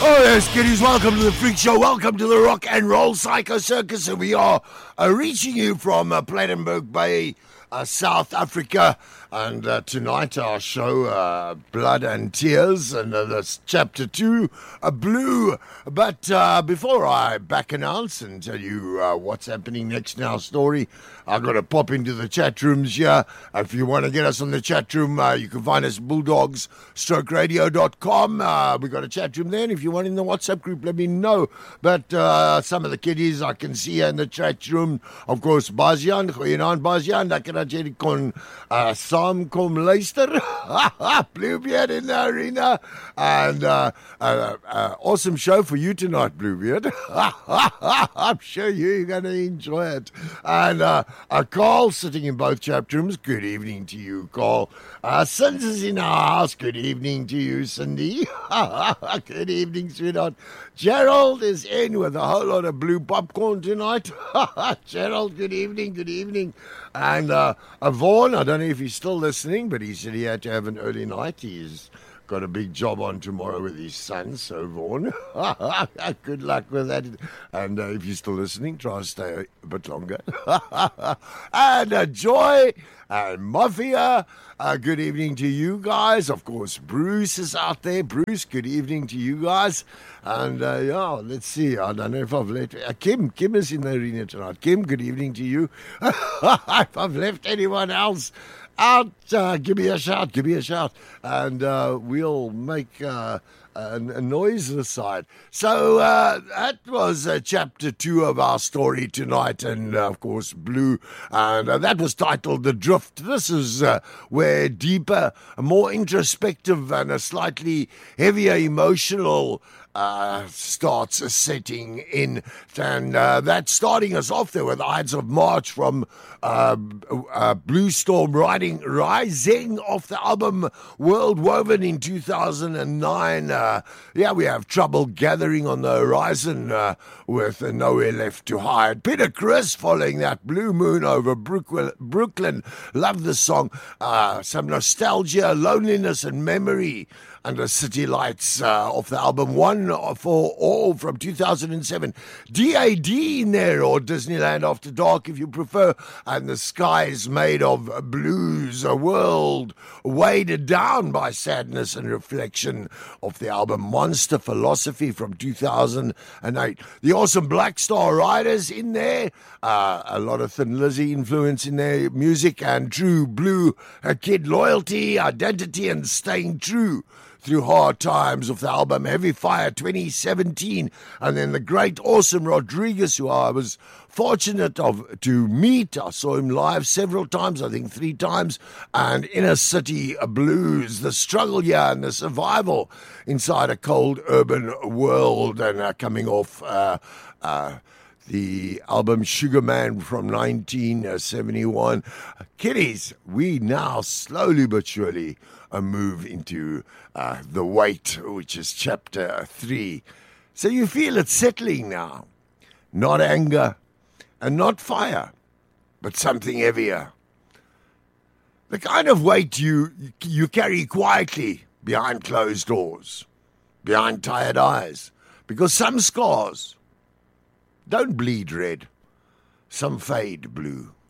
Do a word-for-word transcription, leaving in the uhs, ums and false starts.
Oh yes, kiddies, welcome to the Freak Show, welcome to the Rock and Roll Psycho Circus, and we are uh, reaching you from uh, Plettenberg Bay, uh, South Africa, and uh, tonight our show, uh, Blood and Tears, and uh, that's chapter two, uh, Blue. But uh, before I back announce and tell you uh, what's happening next in our story, I've got to pop into the chat rooms here. If you want to get us on the chat room, uh, you can find us at bulldogs stroke radio dot com. Uh, we've got a chat room there, and if you want in the WhatsApp group, let me know. But uh, some of the kiddies I can see in the chat room, of course, Bazian, goeienaand Bazian, lekker dat jy kon uh, saam kom luister. Bluebeard in the arena, and uh, uh, uh, awesome show for you tonight, Bluebeard. I'm sure you're going to enjoy it. And uh, uh, Carl sitting in both chat rooms, good evening to you, Carl. Uh, Cindy is in our house, good evening to you, Cindy. Good evening, sweetheart. Gerald is in with a whole lot of blue popcorn tonight. Gerald, good evening, good evening. And uh, uh, Vaughn, I don't know if he's still listening, but he said he had to have an early night. He's got a big job on tomorrow with his son, so Vaughn, good luck with that. And uh, if you're still listening, try to stay a bit longer. And uh, Joy and Mafia, uh, good evening to you guys. Of course, Bruce is out there. Bruce, good evening to you guys. And uh, yeah, let's see. I don't know if I've left uh, Kim. Kim is in the arena tonight. Kim, good evening to you. If I've left anyone else out, uh, give me a shout, give me a shout, and uh, we'll make uh, a, a noise this side. So uh, that was uh, chapter two of our story tonight, and uh, of course Blue, and uh, that was titled The Drift. This is uh, where deeper, more introspective, and a slightly heavier emotional Uh, starts setting in, and uh, that's starting us off there with Ides of March from uh, uh, Blue Storm riding, rising off the album World Woven in two thousand nine. Uh, yeah, we have Trouble Gathering on the horizon uh, with uh, Nowhere Left to Hide. Peter Criss following that, Blue Moon over Brooklyn. Brooklyn. Love the song. Uh, some nostalgia, loneliness, and memory under City Lights uh, off the album One for All from two thousand seven. D A D in there, or Disneyland After Dark if you prefer. And The Sky is Made of Blues, a world weighed down by sadness and reflection off the album Monster Philosophy from two thousand eight. The awesome Black Star Riders in there, uh, a lot of Thin Lizzy influence in their music, and True Blue, a Kid Loyalty, Identity, and Staying True through hard times of the album Heavy Fire twenty seventeen. And then the great, awesome Rodriguez, who I was fortunate of to meet. I saw him live several times, I think three times, and Inner City Blues, the struggle here and the survival inside a cold urban world, and uh, coming off uh, uh, the album Sugar Man from nineteen seventy-one. Kiddies, we now slowly but surely uh, move into uh, The Wait, which is chapter three. So you feel it settling now. Not anger and not fire, but something heavier. The kind of weight you, you carry quietly behind closed doors, behind tired eyes, because some scars don't bleed red, some fade blue.